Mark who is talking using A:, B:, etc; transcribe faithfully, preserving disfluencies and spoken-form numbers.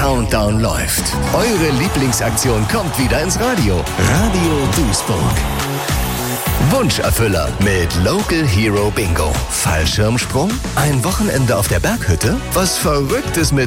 A: Countdown läuft. Eure Lieblingsaktion kommt wieder ins Radio. Radio Duisburg. Wunscherfüller mit Local Hero Bingo. Fallschirmsprung? Ein Wochenende auf der Berghütte? Was Verrücktes mit